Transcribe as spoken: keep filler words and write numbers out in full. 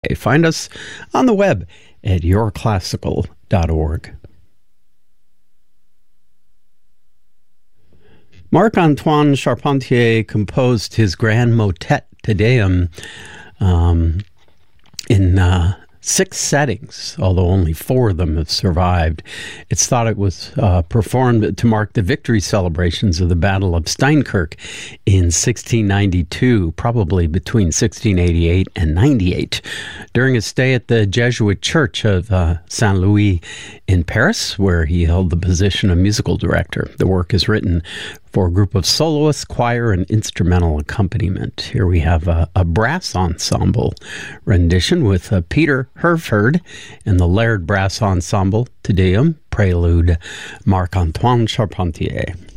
Find us on the web at your classical dot org. Marc-Antoine Charpentier composed his grand motet Te Deum um, in uh, six settings, although only four of them have survived. It's thought it was uh, performed to mark the victory celebrations of the Battle of Steinkirk in sixteen ninety-two, probably between sixteen eighty-eight and ninety-eight. During his stay at the Jesuit Church of uh, Saint Louis in Paris, where he held the position of musical director. The work is written for a group of soloists, choir, and instrumental accompaniment. Here we have a, a brass ensemble rendition with uh, Peter Herford and the Laird Brass Ensemble, Te Deum, Prelude, Marc-Antoine Charpentier.